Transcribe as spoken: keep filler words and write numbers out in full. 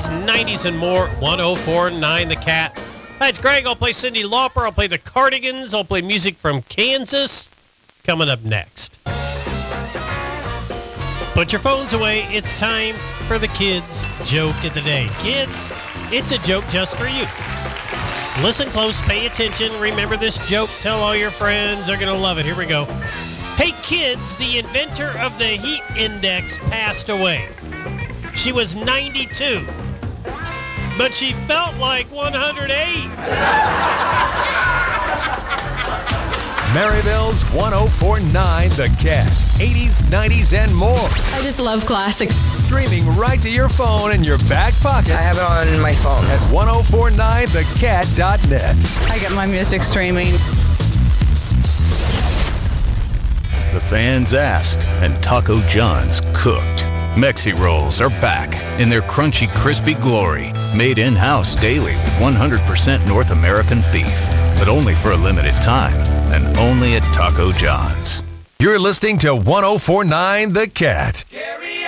eighties, nineties, and more. one oh four point nine The Cat. Hi, it's Greg. I'll play Cyndi Lauper. I'll play the Cardigans. I'll play music from Kansas. Coming up next. Put your phones away. It's time for the kids' joke of the day. Kids, it's a joke just for you. Listen close. Pay attention. Remember this joke. Tell all your friends. They're going to love it. Here we go. Hey, kids, the inventor of the heat index passed away. She was ninety-two, but she felt like one hundred eight. Maryville's one oh four point nine The Cat. eighties, nineties, and more. I just love classics. Streaming right to your phone in your back pocket. I have it on my phone. At ten forty-nine the cat dot net. I get my music streaming. The fans asked, and Taco John's cooked. Mexi Rolls are back in their crunchy, crispy glory. Made in-house daily with one hundred percent North American beef. But only for a limited time, and only at Taco John's. You're listening to ten forty-nine The Cat.